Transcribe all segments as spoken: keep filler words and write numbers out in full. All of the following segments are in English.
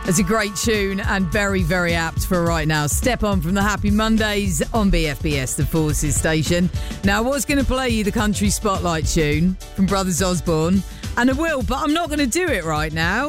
It's a great tune and very, very apt for right now. Step On from the Happy Mondays on B F B S, the Forces station. Now, I was going to play you the Country Spotlight tune from Brothers Osborne, and I will, but I'm not going to do it right now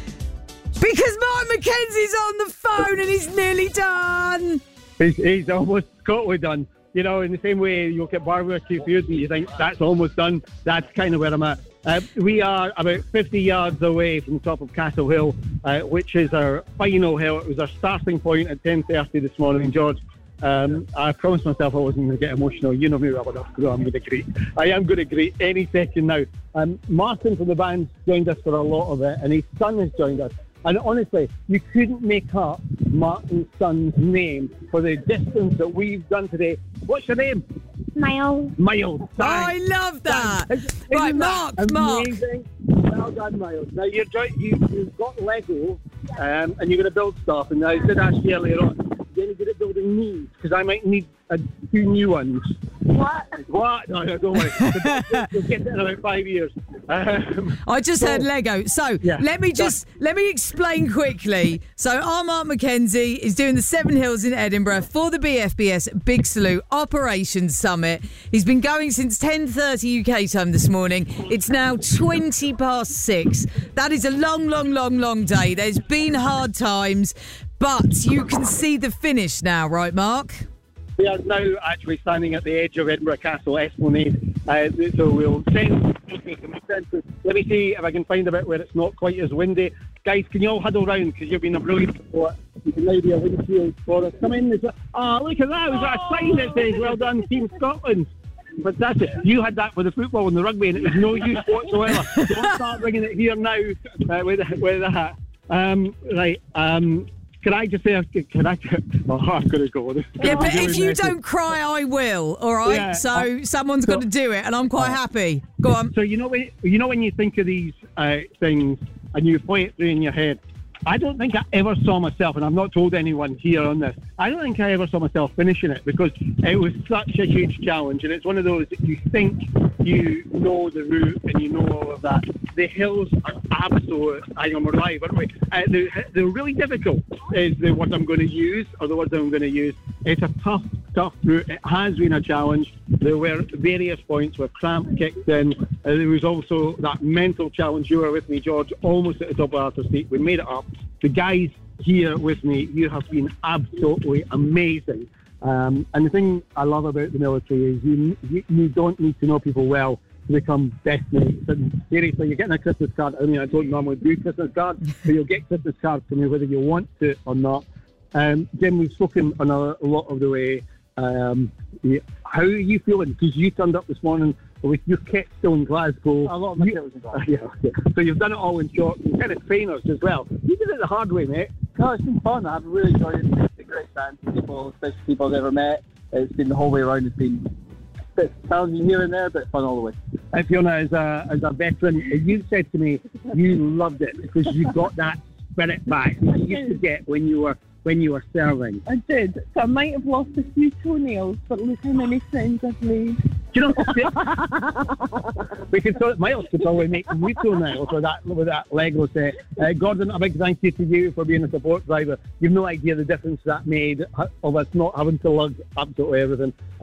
because Mark Mackenzie's on the phone and he's nearly done. He's, he's almost totally done. You know, in the same way you look at barbecue food and you think that's almost done, that's kind of where I'm at. Uh, we are about fifty yards away from the top of Castle Hill, uh, which is our final hill. It was our starting point at ten thirty this morning, George. Um, I promised myself I wasn't going to get emotional. You know me well enough, so I'm going to greet. I am going to greet any second now. Um, Martin from the band joined us for a lot of it, and his son has joined us. And honestly, you couldn't make up Martin's son's name for the distance that we've done today. What's your name? Miles. Miles. Oh, I love that. Isn't Right, that Mark, Mark. amazing? Well done, Miles. Now, you're, you, you've got Lego, um, and you're going to build stuff. And I did ask you earlier on, you're going to get at building me, because I might need uh, two new ones. What? What? No, no, don't worry. You'll get it in about five years. Um, I just so, heard Lego. So yeah. let me just let me explain quickly. So our Mark Mackenzie is doing the Seven Hills in Edinburgh for the B F B S Big Salute Operations Summit. He's been going since ten thirty U K time this morning. It's now twenty past six. That is a long, long, long, long day. There's been hard times, but you can see the finish now, right, Mark? We are now actually standing at the edge of Edinburgh Castle Esplanade. Uh, so we'll send. Let me see if I can find a bit where it's not quite as windy. Guys, can you all huddle round because you've been a brilliant support. You can now be a windshield for us. Come in. Oh, look at that. We've got a sign that says, "Well done, Team Scotland." Fantastic. You had that with the football and the rugby, and it was no use whatsoever. Don't start bringing it here now uh, with, with that. Um, right. Um, Can I just say, can I? Oh, I'm going to go with it. Yeah, but if you don't cry, I will. All right. Yeah, so uh, someone's so, got to do it, and I'm quite uh, happy. Go on. So you know when you know when you think of these uh, things and you play it through in your head. I don't think I ever saw myself, and I've not told anyone here on this, I don't think I ever saw myself finishing it because it was such a huge challenge, and it's one of those that you think you know the route and you know all of that. The hills are absolute, I know we're live, aren't we? Uh, they're, they're really difficult is the word I'm going to use, or the words I'm going to use. It's a tough, tough route. It has been a challenge. There were various points where cramp kicked in. Uh, there was also that mental challenge. You were with me, George, almost at the top of Arthur's Seat. We made it up. The guys here with me, you have been absolutely amazing. Um, and the thing I love about the military is you, you you don't need to know people well to become best mates. And seriously, you're getting a Christmas card. I mean, I don't normally do Christmas cards, but you'll get Christmas cards from me whether you want to or not. Um, Jim, we've spoken on a, a lot of the way. Um, yeah, how are you feeling? Because you turned up this morning with your kit still in Glasgow. A lot of my kit was in Glasgow. Uh, yeah, okay. So you've done it all in short. You're kind of trainers as well. You did it the hard way, mate. No, it's been fun. I've really enjoyed it. It's been great chatting to people, especially people I've ever met. It's been the whole way around. It's been a bit challenging here and there, but fun all the way. And Fiona, as a, as a veteran, you said to me you loved it because you got that spirit back that you used to get when you were when you were serving. I did. So I might have lost a few toenails, but look how many friends I've made. Do you know we could throw, Miles could probably make new toenails with that with that Lego set. Uh, Gordon, a big thank you to you for being a support driver. You've no idea the difference that made of us not having to lug absolutely everything.